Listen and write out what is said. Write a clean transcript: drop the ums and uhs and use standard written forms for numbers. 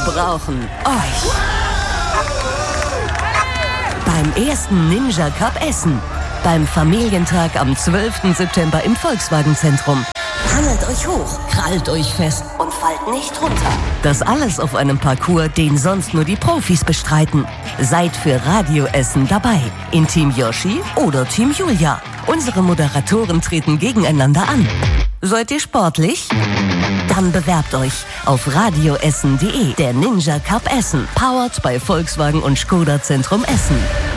brauchen euch. Beim ersten Ninja Cup Essen. Beim Familientag am 12. September im Volkswagen-Zentrum. Hangelt euch hoch, krallt euch fest und fallt nicht runter. Das alles auf einem Parcours, den sonst nur die Profis bestreiten. Seid für Radio Essen dabei. In Team Yoshi oder Team Julia. Unsere Moderatoren treten gegeneinander an. Seid ihr sportlich? Dann bewerbt euch auf radioessen.de. Der Ninja Cup Essen. Powered bei Volkswagen und Skoda Zentrum Essen.